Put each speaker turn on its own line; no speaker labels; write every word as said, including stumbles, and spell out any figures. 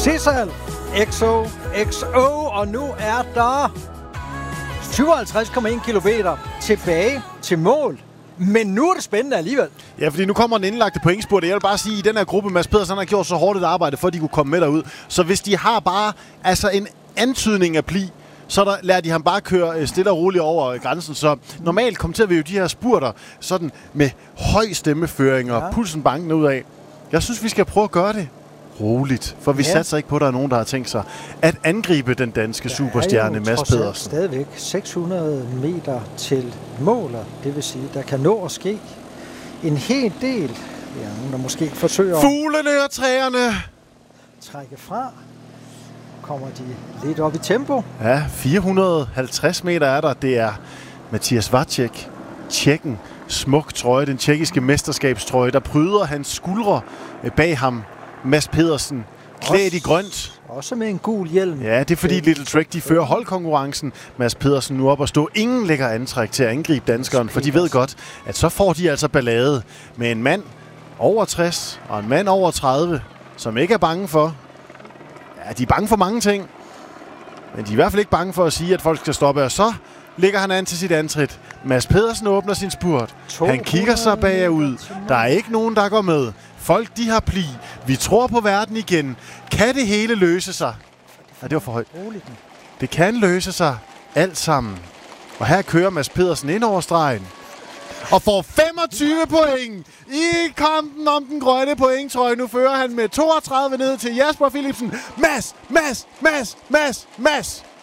Sissel, X O X O, og nu er der syvoghalvtreds komma en kilometer tilbage til mål. Men nu er det spændende alligevel.
Ja, fordi nu kommer den indlagte pointspurt. Jeg vil bare sige, at i den her gruppe, Mads Pedersen har gjort så hårdt et arbejde, for at de kunne komme med derud. Så hvis de har bare altså en antydning af pli, så der lader de ham bare køre stille og roligt over grænsen. Så normalt kommenterer vi jo de her spurter sådan med høj stemmeføring og ja. pulsen bankende ud af. Jeg synes, vi skal prøve at gøre det roligt, for vi ja. satser ikke på, at der er nogen, der har tænkt sig at angribe den danske der superstjerne Mads Pedersen.
Stadigvæk seks hundrede meter til mål, det vil sige, der kan nå at ske en hel del. Ja, nogen, der måske forsøger
fuglene og træerne
trække fra. Kommer de lidt op i tempo.
Ja, fire hundrede og halvtreds meter er der. Det er Mathias Vacek, tjekken, smuk trøje, den tjekkiske mesterskabstrøje, der pryder hans skuldre bag ham. Mads Pedersen, klædt i grønt.
Også med en gul hjelm.
Ja, det er fordi Little Trek, de fører holdkonkurrencen. Mads Pedersen nu op og stå. Ingen lægger antræk til at angribe danskeren, for de ved godt, at så får de altså ballade med en mand over tres og en mand over tredive, som ikke er bange for. Ja, de er bange for mange ting, men de er i hvert fald ikke bange for at sige, at folk skal stoppe. Og så ligger han an til sit antrit. Mads Pedersen åbner sin spurt. Han kigger sig bagud. Der er ikke nogen, der går med. Folk, de har pli. Vi tror på verden igen. Kan det hele løse sig? Ja, det var for højt. Det kan løse sig alt sammen. Og her kører Mads Pedersen ind over stregen. Og får femogtyve point i kampen om den grønne pointtrøje. Nu fører han med toogtredive ned til Jasper Philipsen. Mads, Mads, Mads, Mads, Mads.